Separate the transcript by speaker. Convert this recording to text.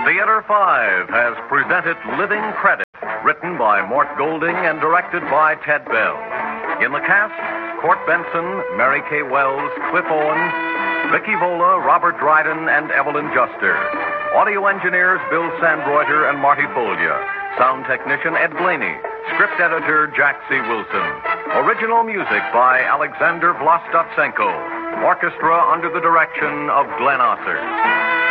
Speaker 1: Theater 5 has presented Living Credit, written by Mort Golding and directed by Ted Bell. In the cast, Court Benson, Mary Kay Wells, Cliff Owen, Vicky Vola, Robert Dryden, and Evelyn Juster. Audio engineers Bill Sandreuter and Marty Folya. Sound technician Ed Blaney. Script editor Jack C. Wilson. Original music by Alexander Vlastotsenko. Orchestra under the direction of Glenn Osser.